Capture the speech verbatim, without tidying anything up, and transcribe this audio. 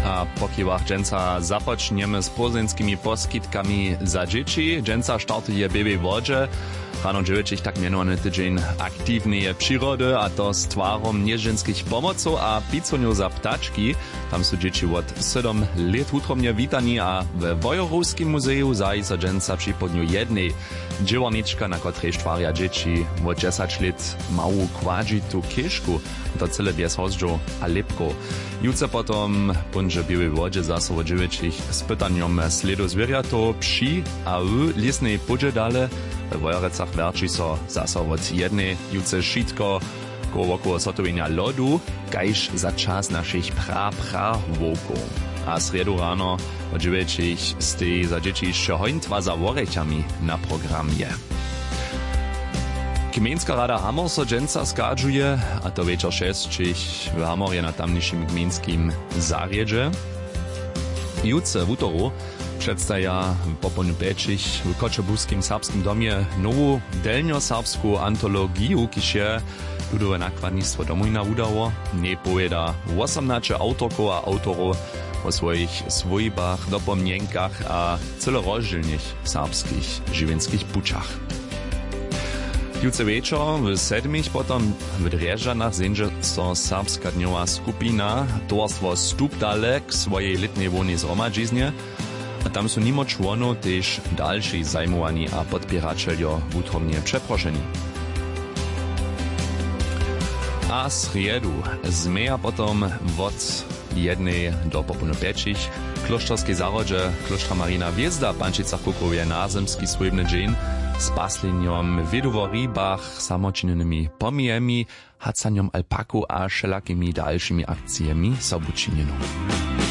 A po kiwach dżęca započniemy z pozenskimi poskitkami za dzieci. Dżęca startuje Baby Wodże. Rano dziewięć tak mianowany tydzień aktywnej przyrody, a to z twarom nieżynskich pomoców a pizzoniu za ptaczki. Tam są dzieci od siedem lat utromnie witani, a w Wojorowskim muzeju zajisa dżęca przy podniu jednej dziełarniczka, na której stwarja dzieci od dziesięć lat mału kwadžitu kiszku. To cyle bez hozdżu a lepko. Jutce potom punże Baby Wodże zase od dziewięć z pytaniem sledu zwierjato przy a w lisnej podże dale. W Wojorecach werči so zase od jednej jutce šitko koło sotowienia lodu, kajž za czas naszych pra-pra-wokov. A sredu rano od dziewięć stej za dzieci jeszcze hońtwa za worechami na programie. Gmejnska rada Hamor so dżęca skadżuje, a to wieczor šestich w Hamorje na tamniejszym gmejnskim zarjedzie. Jutce w utoru przedstawia po południu pięcich w Koczebuskim serbskim domie nową delnioserbską antologię, kiż ludowe nakładnictwo Domujna udało. Nie powieda osiemnaście autorków a autorów o swoich swojbach, dopomnienkach a celorozdźilnych serbskich żywienskich puczach. Jutce wieczor w sedmich potom w Drjeżanach zenže so serbska dniowa skupina Towarstwo Stupdale k swojej letnej wolnej zhromadźiznie. A tam są nimo członów też dalsi zajmowani a podpieračeljo wutromnie przeproszeni. A sriedu zmeja potom od jednej do popolno pięcich kloštorskiej zarodže kloštra Marina Wjezda Pančica Kukowie nazemski swojbny dzień z pasleniom wiedu o rybach, samočinnými pomijemi, hacanjom alpaku a všelakými dalšími akcijemi sobučinjenom.